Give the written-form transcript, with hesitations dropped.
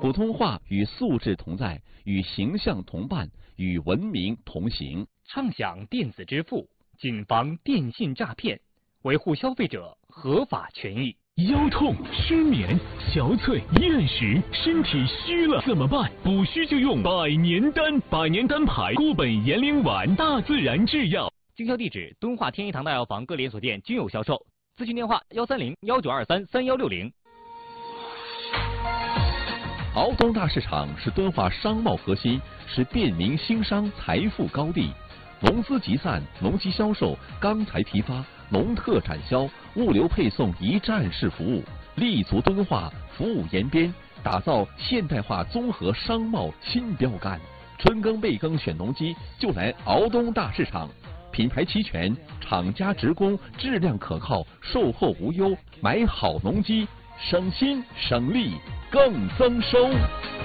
普通话与素质同在，与形象同伴，与文明同行。 畅享电子支付，谨防电信诈骗，维护消费者合法权益。 腰痛、失眠、憔悴、厌食，身体虚了怎么办？补虚就用百年丹，百年丹牌固本延龄丸，大自然制药。 经销地址：敦化天一堂大药房各连锁店均有销售。咨询电话：130-1923-3160。 敖东大市场是敦化商贸核心，是便民兴商财富高地。农资集散、农机销售、钢材批发、农特产销、物流配送一站式服务，立足敦化，服务延边，打造现代化综合商贸新标杆。春耕备耕选农机，就来敖东大市场。品牌齐全，厂家直供，质量可靠，售后无忧。买好农机，省心省力更增收。